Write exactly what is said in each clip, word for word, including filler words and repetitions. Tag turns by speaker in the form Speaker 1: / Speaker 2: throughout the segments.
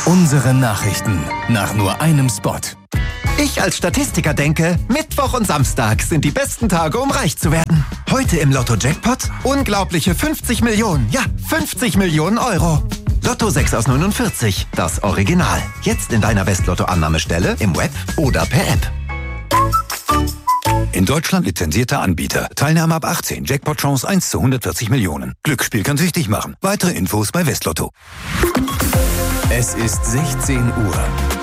Speaker 1: Unsere Nachrichten nach nur einem Spot.
Speaker 2: Ich als Statistiker denke, Mittwoch und Samstag sind die besten Tage, um reich zu werden. Heute im Lotto-Jackpot unglaubliche fünfzig Millionen, ja, fünfzig Millionen Euro. Lotto sechs aus neunundvierzig, das Original. Jetzt in deiner Westlotto-Annahmestelle, im Web oder per App.
Speaker 3: In Deutschland lizenzierter Anbieter. Teilnahme ab achtzehn. Jackpot-Chance eins zu hundertvierzig Millionen. Glücksspiel kann süchtig machen. Weitere Infos bei Westlotto.
Speaker 1: Es ist sechzehn Uhr.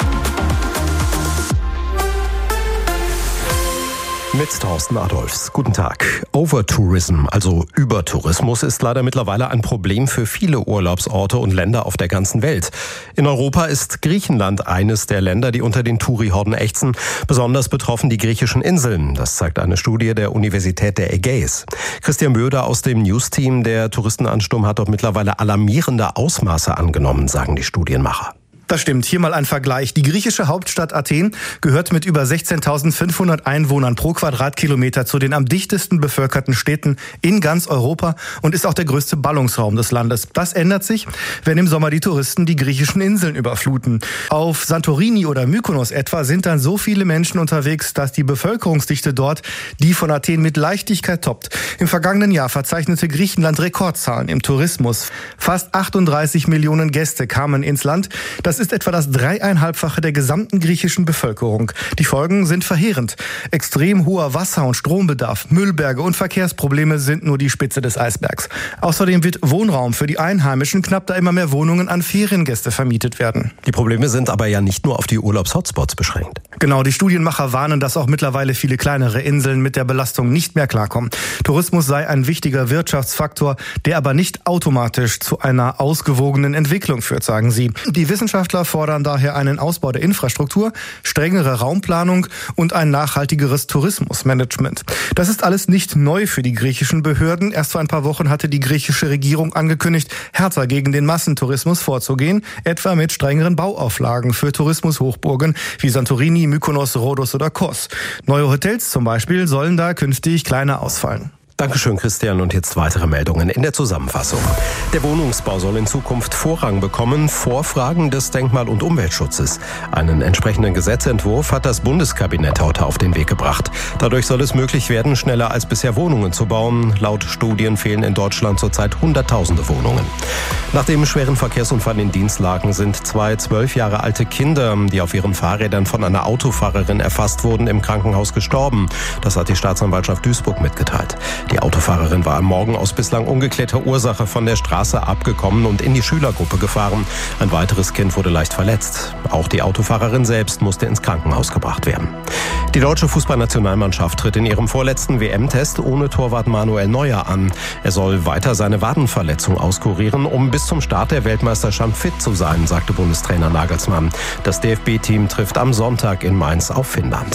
Speaker 4: Mit Thorsten Adolfs. Guten Tag. Overtourism, also Übertourismus, ist leider mittlerweile ein Problem für viele Urlaubsorte und Länder auf der ganzen Welt. In Europa ist Griechenland eines der Länder, die unter den Touri-Horden ächzen. Besonders betroffen die griechischen Inseln. Das zeigt eine Studie der Universität der Ägäis. Christian Böder aus dem News-Team. Der Touristenansturm hat dort mittlerweile alarmierende Ausmaße angenommen, sagen die Studienmacher.
Speaker 5: Das stimmt. Hier mal ein Vergleich. Die griechische Hauptstadt Athen gehört mit über sechzehntausendfünfhundert Einwohnern pro Quadratkilometer zu den am dichtesten bevölkerten Städten in ganz Europa und ist auch der größte Ballungsraum des Landes. Das ändert sich, wenn im Sommer die Touristen die griechischen Inseln überfluten. Auf Santorini oder Mykonos etwa sind dann so viele Menschen unterwegs, dass die Bevölkerungsdichte dort die von Athen mit Leichtigkeit toppt. Im vergangenen Jahr verzeichnete Griechenland Rekordzahlen im Tourismus. Fast achtunddreißig Millionen Gäste kamen ins Land. Das ist etwa das dreieinhalbfache der gesamten griechischen Bevölkerung. Die Folgen sind verheerend. Extrem hoher Wasser- und Strombedarf, Müllberge und Verkehrsprobleme sind nur die Spitze des Eisbergs. Außerdem wird Wohnraum für die Einheimischen, knapp da immer mehr Wohnungen an Feriengäste vermietet werden.
Speaker 4: Die Probleme sind aber ja nicht nur auf die Urlaubshotspots beschränkt.
Speaker 5: Genau, die Studienmacher warnen, dass auch mittlerweile viele kleinere Inseln mit der Belastung nicht mehr klarkommen. Tourismus sei ein wichtiger Wirtschaftsfaktor, der aber nicht automatisch zu einer ausgewogenen Entwicklung führt, sagen sie. Die Wissenschaftler fordern daher einen Ausbau der Infrastruktur, strengere Raumplanung und ein nachhaltigeres Tourismusmanagement. Das ist alles nicht neu für die griechischen Behörden. Erst vor ein paar Wochen hatte die griechische Regierung angekündigt, härter gegen den Massentourismus vorzugehen, etwa mit strengeren Bauauflagen für Tourismushochburgen wie Santorini, Mykonos, Rhodos oder Kos. Neue Hotels zum Beispiel sollen da künftig kleiner ausfallen.
Speaker 4: Dankeschön, Christian. Und jetzt weitere Meldungen in der Zusammenfassung. Der Wohnungsbau soll in Zukunft Vorrang bekommen vor Fragen des Denkmal- und Umweltschutzes. Einen entsprechenden Gesetzentwurf hat das Bundeskabinett heute auf den Weg gebracht. Dadurch soll es möglich werden, schneller als bisher Wohnungen zu bauen. Laut Studien fehlen in Deutschland zurzeit Hunderttausende Wohnungen. Nach dem schweren Verkehrsunfall in Dinslaken sind zwei zwölf Jahre alte Kinder, die auf ihren Fahrrädern von einer Autofahrerin erfasst wurden, im Krankenhaus gestorben. Das hat die Staatsanwaltschaft Duisburg mitgeteilt. Die Autofahrerin war am Morgen aus bislang ungeklärter Ursache von der Straße abgekommen und in die Schülergruppe gefahren. Ein weiteres Kind wurde leicht verletzt. Auch die Autofahrerin selbst musste ins Krankenhaus gebracht werden. Die deutsche Fußballnationalmannschaft tritt in ihrem vorletzten W M-Test ohne Torwart Manuel Neuer an. Er soll weiter seine Wadenverletzung auskurieren, um bis zum Start der Weltmeisterschaft fit zu sein, sagte Bundestrainer Nagelsmann. Das D F B-Team trifft am Sonntag in Mainz auf Finnland.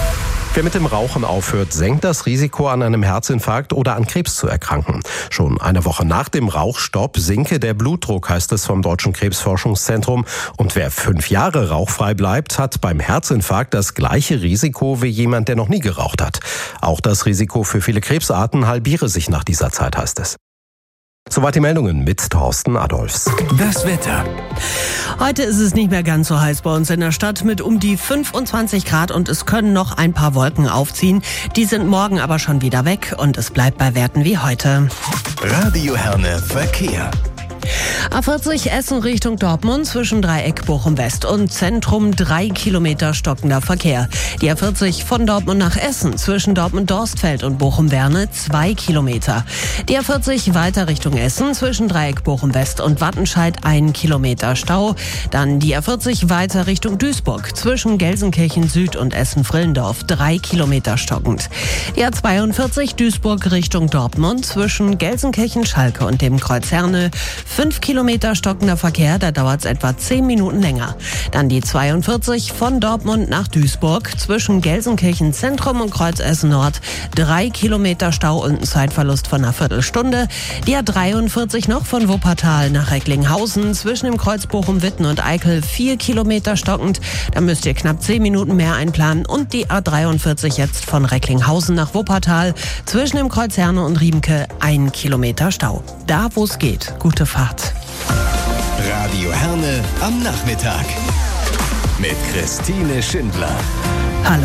Speaker 4: Wer mit dem Rauchen aufhört, senkt das Risiko, an einem Herzinfarkt oder an Krebs zu erkranken. Schon eine Woche nach dem Rauchstopp sinke der Blutdruck, heißt es vom Deutschen Krebsforschungszentrum. Und wer fünf Jahre rauchfrei bleibt, hat beim Herzinfarkt das gleiche Risiko wie jemand, der noch nie geraucht hat. Auch das Risiko für viele Krebsarten halbiere sich nach dieser Zeit, heißt es. Soweit die Meldungen mit Thorsten Adolfs.
Speaker 1: Das Wetter.
Speaker 6: Heute ist es nicht mehr ganz so heiß bei uns in der Stadt mit um die fünfundzwanzig Grad und es können noch ein paar Wolken aufziehen. Die sind morgen aber schon wieder weg und es bleibt bei Werten wie heute.
Speaker 1: Radio Herne Verkehr.
Speaker 6: A vierzig Essen Richtung Dortmund zwischen Dreieck Bochum West und Zentrum drei Kilometer stockender Verkehr. Die A vierzig von Dortmund nach Essen zwischen Dortmund-Dorstfeld und Bochum-Werne zwei Kilometer. Die A vierzig weiter Richtung Essen zwischen Dreieck Bochum West und Wattenscheid ein Kilometer Stau. Dann die A vierzig weiter Richtung Duisburg zwischen Gelsenkirchen Süd und Essen-Frillendorf drei Kilometer stockend. Die A zweiundvierzig Duisburg Richtung Dortmund zwischen Gelsenkirchen-Schalke und dem Kreuz Herne fünf Kilometer stockender Verkehr, da dauert es etwa zehn Minuten länger. Dann die zweiundvierzig von Dortmund nach Duisburg zwischen Gelsenkirchen Zentrum und Kreuz Essen Nord. drei Kilometer Stau und ein Zeitverlust von einer Viertelstunde. Die A dreiundvierzig noch von Wuppertal nach Recklinghausen zwischen dem Kreuz Bochum-Witten und Eickel vier Kilometer stockend. Da müsst ihr knapp zehn Minuten mehr einplanen. Und die A dreiundvierzig jetzt von Recklinghausen nach Wuppertal zwischen dem Kreuz Herne und Riemke ein Kilometer Stau. Da, wo es geht. Gute Fahrt.
Speaker 1: Radio Herne am Nachmittag. Mit Christine Schindler.